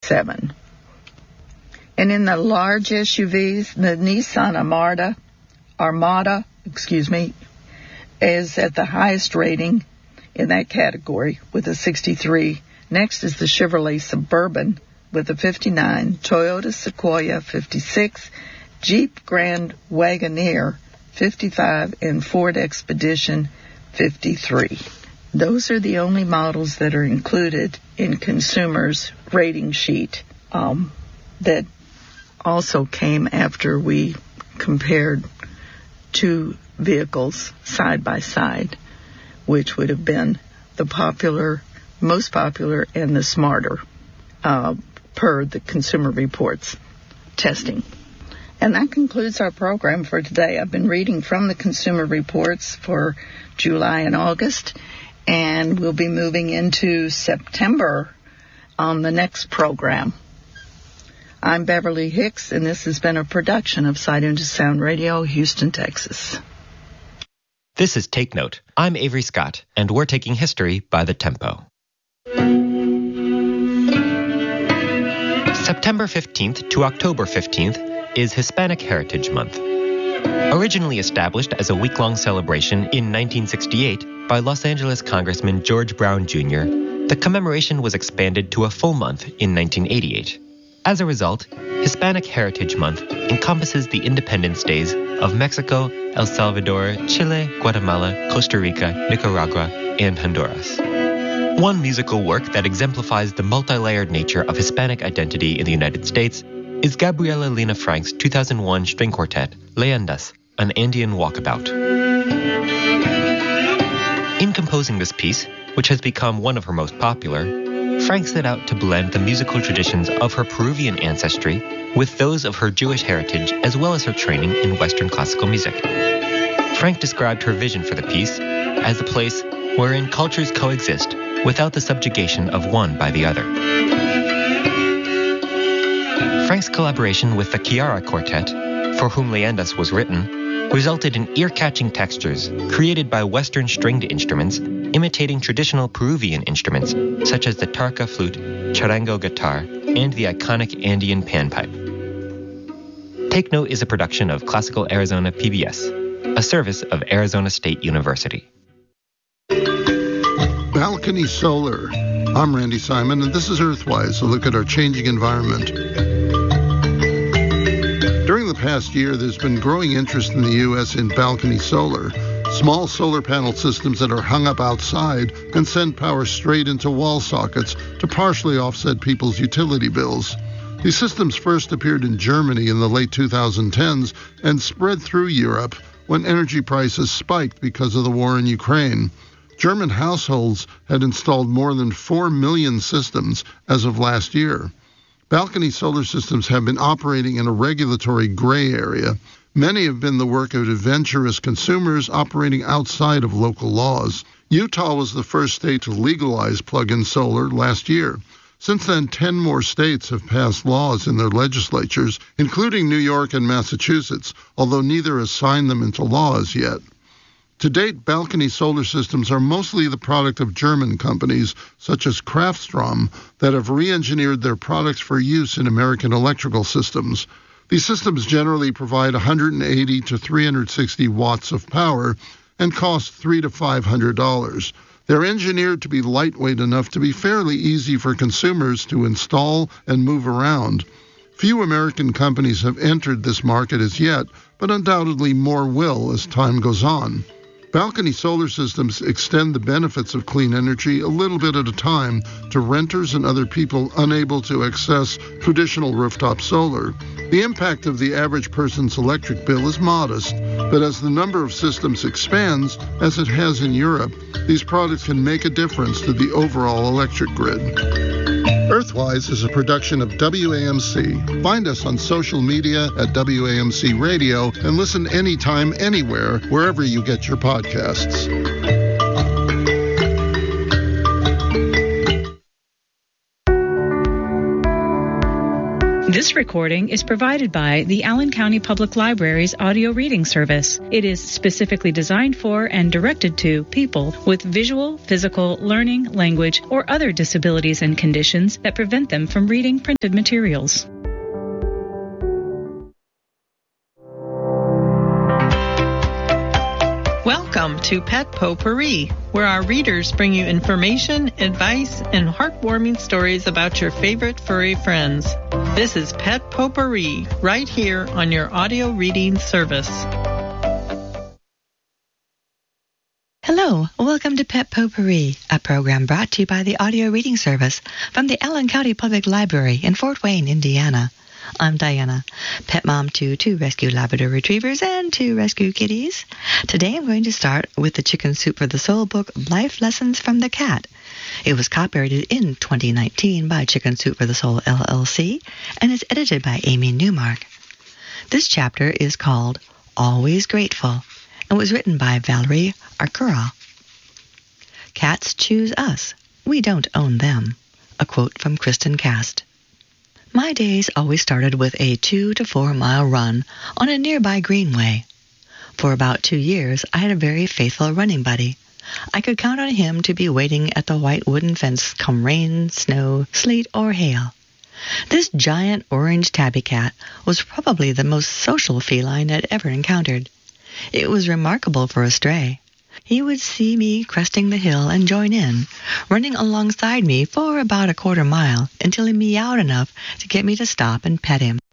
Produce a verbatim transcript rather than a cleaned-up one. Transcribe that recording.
seven. And in the large S U Vs, the Nissan Armada, Armada, excuse me, is at the highest rating in that category with a sixty-three. Next is the Chevrolet Suburban with a fifty-nine, Toyota Sequoia fifty-six, Jeep Grand Wagoneer fifty-five, and Ford Expedition fifty-three. Those are the only models that are included in Consumer's rating sheet um, that also came after we compared two vehicles side by side, which would have been the popular, most popular, and the smarter, uh, per the Consumer Reports testing. And that concludes our program for today. I've been reading from the Consumer Reports for July and August, and we'll be moving into September on the next program. I'm Beverly Hicks, and this has been a production of Sight into Sound Radio, Houston, Texas. This is Take Note. I'm Avery Scott, and we're taking history by the tempo. September fifteenth to October fifteenth is Hispanic Heritage Month. Originally established as a week-long celebration in nineteen sixty-eight by Los Angeles Congressman George Brown Junior, the commemoration was expanded to a full month in nineteen eighty-eight. As a result, Hispanic Heritage Month encompasses the Independence Days of Mexico, El Salvador, Chile, Guatemala, Costa Rica, Nicaragua, and Honduras. One musical work that exemplifies the multi-layered nature of Hispanic identity in the United States is Gabriela Lina Frank's two thousand one string quartet, Leyendas, an Andean Walkabout. In composing this piece, which has become one of her most popular, Frank set out to blend the musical traditions of her Peruvian ancestry with those of her Jewish heritage as well as her training in Western classical music. Frank described her vision for the piece as a place wherein cultures coexist without the subjugation of one by the other. Frank's collaboration with the Chiara Quartet, for whom Leyendas was written, resulted in ear-catching textures created by Western stringed instruments imitating traditional Peruvian instruments such as the tarka flute, charango guitar, and the iconic Andean panpipe. Take Note is a production of Classical Arizona P B S, a service of Arizona State University. Balcony Solar. I'm Randy Simon, and this is Earthwise, a look at our changing environment. During the past year, there's been growing interest in the U S in balcony solar, small solar panel systems that are hung up outside and send power straight into wall sockets to partially offset people's utility bills. These systems first appeared in Germany in the late twenty tens and spread through Europe when energy prices spiked because of the war in Ukraine. German households had installed more than four million systems as of last year. Balcony solar systems have been operating in a regulatory gray area. Many have been the work of adventurous consumers operating outside of local laws. Utah was the first state to legalize plug-in solar last year. Since then, ten more states have passed laws in their legislatures, including New York and Massachusetts, although neither has signed them into law as yet. To date, balcony solar systems are mostly the product of German companies, such as Kraftstrom, that have re-engineered their products for use in American electrical systems. These systems generally provide one hundred eighty to three hundred sixty watts of power and cost three hundred to five hundred dollars. They're engineered to be lightweight enough to be fairly easy for consumers to install and move around. Few American companies have entered this market as yet, but undoubtedly more will as time goes on. Balcony solar systems extend the benefits of clean energy a little bit at a time to renters and other people unable to access traditional rooftop solar. The impact of the average person's electric bill is modest, but as the number of systems expands, as it has in Europe, these products can make a difference to the overall electric grid. Earthwise is a production of W A M C. Find us on social media at W A M C Radio and listen anytime, anywhere, wherever you get your podcasts. This recording is provided by the Allen County Public Library's audio reading service. It is specifically designed for and directed to people with visual, physical, learning, language, or other disabilities and conditions that prevent them from reading printed materials. Welcome to Pet Potpourri, where our readers bring you information, advice, and heartwarming stories about your favorite furry friends. This is Pet Potpourri, right here on your audio reading service. Hello, welcome to Pet Potpourri, a program brought to you by the audio reading service from the Allen County Public Library in Fort Wayne, Indiana. I'm Diana, pet mom to two rescue Labrador retrievers and two rescue kitties. Today I'm going to start with the Chicken Soup for the Soul book, Life Lessons from the Cat. It was copyrighted in twenty nineteen by Chicken Soup for the Soul, L L C, and is edited by Amy Newmark. This chapter is called Always Grateful and was written by Valerie Arcura. Cats choose us. We don't own them. A quote from Kristen Cast. My days always started with a two to four mile run on a nearby greenway. For about two years, I had a very faithful running buddy. I could count on him to be waiting at the white wooden fence come rain, snow, sleet, or hail. This giant orange tabby cat was probably the most social feline I'd ever encountered. It was remarkable for a stray. He would see me cresting the hill and join in, running alongside me for about a quarter mile until he meowed enough to get me to stop and pet him.